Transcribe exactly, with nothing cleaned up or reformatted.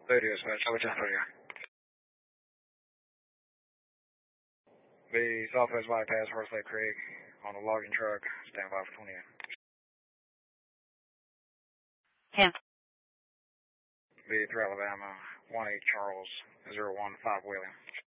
There it is, uh, Charlie ten thirty. The Southwest Bypass, Horse Lake Creek, on a logging truck, stand by for twenty-eight. ten. The three Alabama, one eight Charles, zero one five Wheeling.